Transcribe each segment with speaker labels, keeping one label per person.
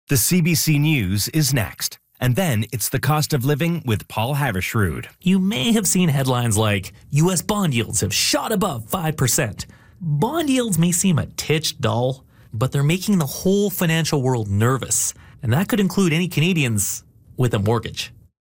Speaker 1: The CBC News is next. And then it's the cost of living with Paul Havershrud.
Speaker 2: You may have seen headlines like, U.S. bond yields have shot above 5%. Bond yields may seem a titch dull, but they're making the whole financial world nervous. And that could include any Canadians with a mortgage.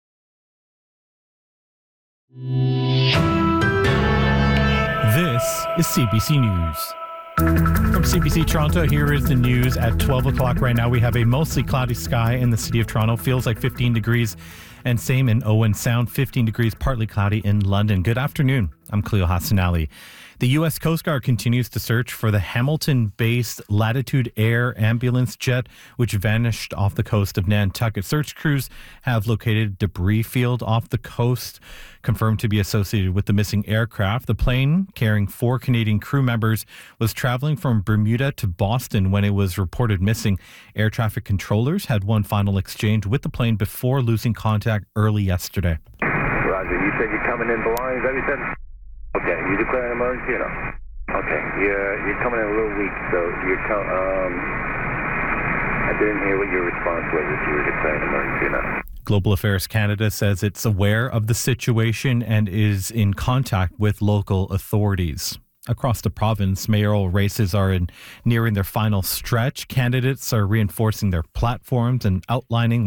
Speaker 3: This is CBC News. From CBC Toronto, here is the news at 12 o'clock right now. We have a mostly cloudy sky in the city of Toronto. Feels like 15 degrees. And same in Owen Sound, 15 degrees, partly cloudy in London. Good afternoon. I'm Cleo Hassanali. The U.S. Coast Guard continues to search for the Hamilton-based Latitude Air ambulance jet, which vanished off the coast of Nantucket. Search crews have located a debris field off the coast, confirmed to be associated with the missing aircraft. The plane, carrying 4 Canadian crew members, was traveling from Bermuda to Boston when it was reported missing. Air traffic controllers had one final exchange with the plane before losing contact early yesterday.
Speaker 4: Roger, you said you're coming in belongings, is that what you said? Okay, you declare an emergency or no? Okay, you're coming in a little weak, so I didn't hear what your response was, if you were declaring an emergency or not.
Speaker 3: Global Affairs Canada says it's aware of the situation and is in contact with local authorities. Across the province, mayoral races are nearing their final stretch. Candidates are reinforcing their platforms and outlining